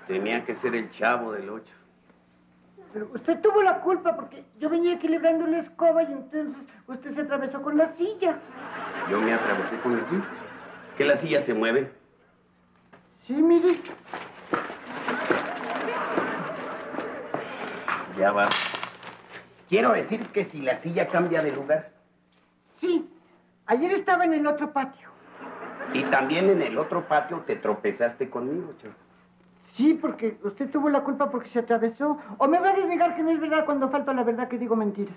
Tenía que ser el Chavo del 8. Pero usted tuvo la culpa porque yo venía equilibrando la escoba y entonces usted se atravesó con la silla. ¿Yo me atravesé con la silla? Es que la silla se mueve. Sí, mire. Ya va. Quiero decir que si la silla cambia de lugar. Sí. Ayer estaba en el otro patio. Y también en el otro patio te tropezaste conmigo, Chavo. Sí, porque usted tuvo la culpa porque se atravesó. ¿O me va a desnegar que no es verdad cuando falto a la verdad que digo mentiras?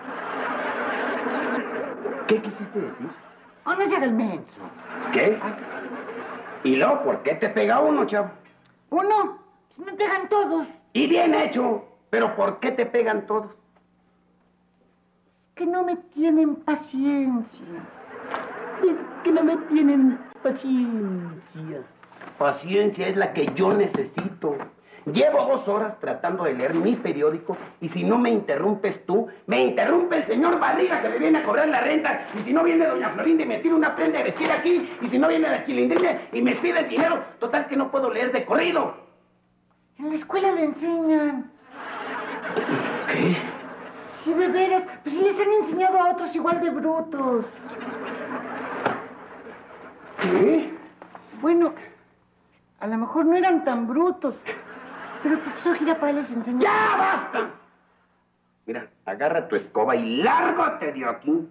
¿Qué quisiste decir? Oh, no se haga el menso. ¿Qué? Ay. ¿Y luego por qué te pega uno, Chavo? Uno, me pegan todos. Y bien hecho. ¿Pero por qué te pegan todos? Es que no me tienen paciencia. Es que no me tienen paciencia. Paciencia es la que yo necesito. Llevo 2 horas tratando de leer mi periódico y si no me interrumpes tú, me interrumpe el señor Barriga que me viene a cobrar la renta y si no viene doña Florinda y me tira una prenda de vestir aquí y si no viene la chilindrina y me pide el dinero, total que no puedo leer de corrido. En la escuela le enseñan. ¿Qué? Sí, de veras. Pues sí les han enseñado a otros igual de brutos. ¿Qué? Bueno, a lo mejor no eran tan brutos. Pero el profesor Girapay les enseñó. ¡Ya basta! Mira, agarra tu escoba y lárgate de aquí.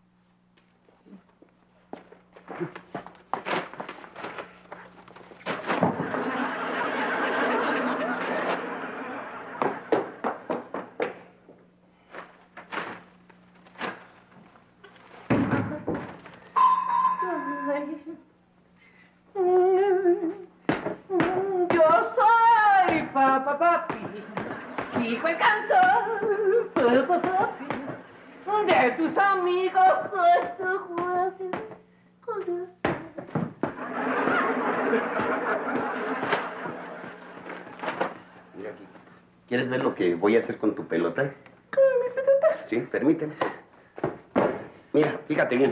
Yo soy Papá Papi, hijo el cantor, Papá Papi, de tus amigos nuestro jueves corazón. Mira aquí. ¿Quieres ver lo que voy a hacer con tu pelota? ¿Con mi pelota? Sí, permíteme. Mira, fíjate bien.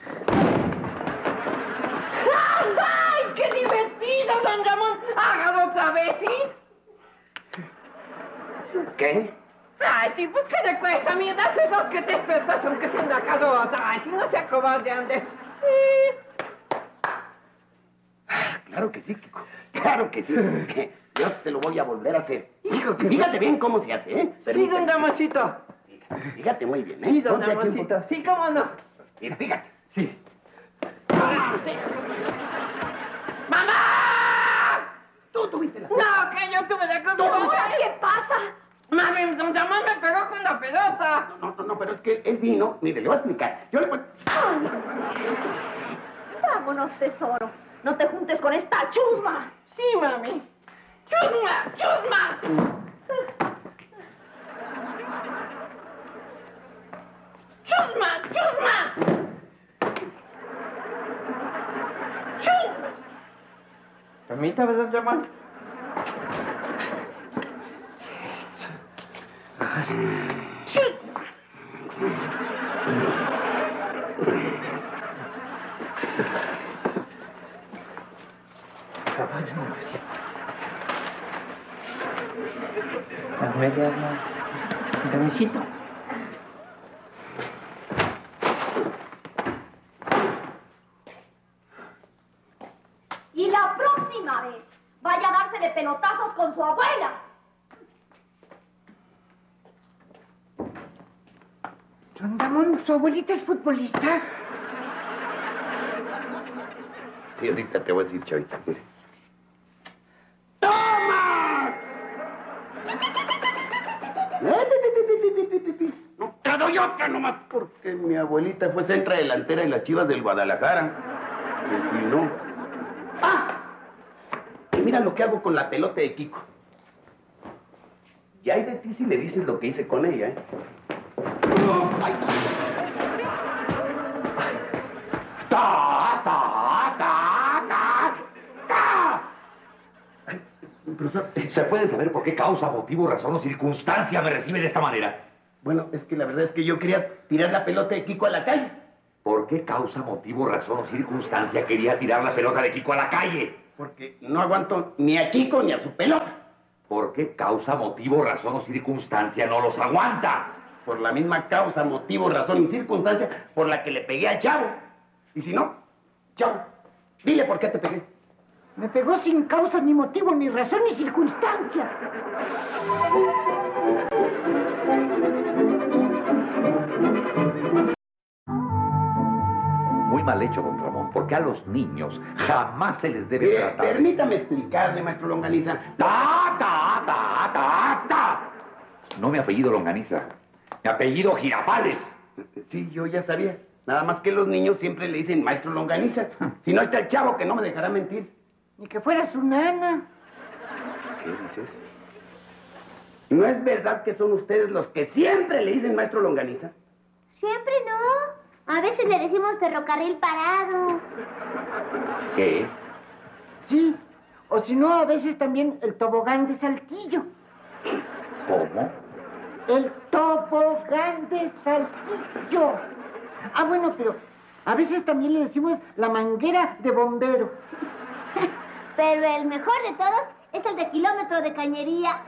¡Ay, qué divertido, don Ramón! ¡Hágalo otra vez, sí! ¿Qué? Ay, sí, pues ¿qué le cuesta? Mira, hace 2 que te despertas aunque sea en la calota. Ay, si no se acobarde, ande. Claro que sí, Kiko. Claro que sí. Yo te lo voy a volver a hacer. Hijo, fíjate bien cómo se hace, ¿eh? Sí, don Ramoncito. Fíjate muy bien, ¿eh? Sí, don Ponte aquí un Ramoncito. Sí, cómo no. Mira, fíjate. Sí. Sí. ¡Mamá! Tú tuviste la... No, que yo tuve la culpa. ¿Qué pasa? Mami, don Ramón me pegó con la pelota. No, pero es que él vino... Mire, le voy a explicar. Yo le... Vámonos, tesoro. No te juntes con esta chusma. Sí, mami. ¡Chusma! ¡Chusma! ¡Chusma! ¡Chusma! ¡Chusma! Permítame, don Ramón. Dame de hablar. Permisito. Y la próxima vez vaya a darse de pelotazos con su abuela. Don Ramón, ¿su abuelita es futbolista? Sí, ahorita te voy a decir, chavita, mire. ¡Toma! No te doy otra nomás porque mi abuelita fue centra delantera en las Chivas del Guadalajara. Que si no... ¡Ah! Y mira lo que hago con la pelota de Kiko. Y hay de ti si le dices lo que hice con ella, ¿eh? ¡Ay! ¡Ta, ta, ta, ta, ta! Ay, profesor, ¿Se puede saber por qué causa, motivo, razón o circunstancia me recibe de esta manera? bueno, es que la verdad es que yo quería tirar la pelota de Kiko a la calle. ¿Por qué causa, motivo, razón o circunstancia quería tirar la pelota de Kiko a la calle? Porque no aguanto ni a Kiko ni a su pelota. ¿Por qué causa, motivo, razón o circunstancia no los aguanta? Por la misma causa, motivo, razón y circunstancia por la que le pegué al chavo. Y si no, chavo, dile por qué te pegué. Me pegó sin causa, ni motivo, ni razón, ni circunstancia. Muy mal hecho, don Ramón, porque a los niños jamás se les debe tratar. Permítame explicarle, maestro Longaniza. ¡Ta, ta, ta, ta, ta! No mi apellido Longaniza, mi apellido Girafales. Sí, yo ya sabía. Nada más que los niños siempre le dicen maestro Longaniza. Si no está el chavo, que no me dejará mentir. Ni que fuera su nana. ¿Qué dices? ¿No es verdad que son ustedes los que siempre le dicen maestro Longaniza? Siempre no. A veces le decimos ferrocarril parado. ¿Qué? Sí. O si no, a veces también el tobogán de Saltillo. ¿Cómo? El tobogán de Saltillo. Ah, bueno, pero a veces también le decimos la manguera de bombero. Pero el mejor de todos es el de kilómetro de cañería.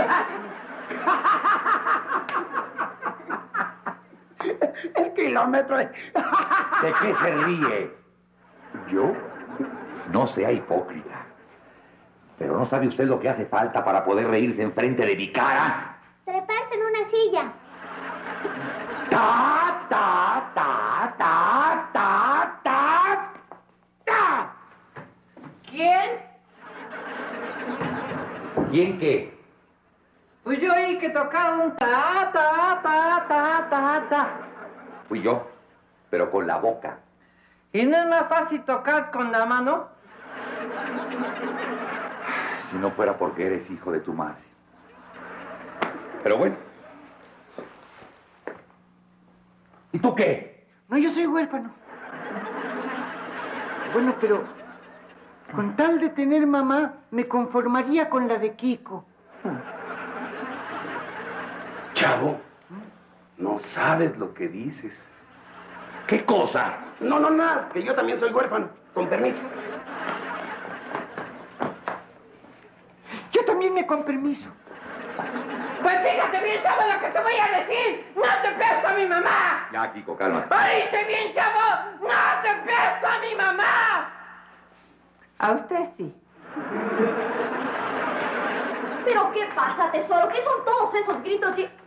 El kilómetro de... ¿De qué se ríe? ¿Yo? No sea hipócrita. Pero ¿no sabe usted lo que hace falta para poder reírse enfrente de mi cara? Treparse en una silla. ¡Ta, ta, ta, ta, ta, ta, ta! ¿Quién? ¿Quién qué? Pues yo oí que tocaba un ta, ta, ta, ta, ta, ta. Fui yo, pero con la boca. ¿Y no es más fácil tocar con la mano? Si no fuera porque eres hijo de tu madre. Pero bueno. ¿Y tú qué? No, yo soy huérfano. Bueno, pero con tal de tener mamá, me conformaría con la de Kiko. Chavo, no sabes lo que dices. ¿Qué cosa? No, nada, que yo también soy huérfano. Con permiso. Yo también me con permiso. Pues fíjate bien, chavo, lo que te voy a decir. ¡No te presto a mi mamá! Ya, Kiko, calma. ¿Oíste bien, chavo? ¡No te presto a mi mamá! A usted sí. ¿Pero qué pasa, tesoro? ¿Qué son todos esos gritos y...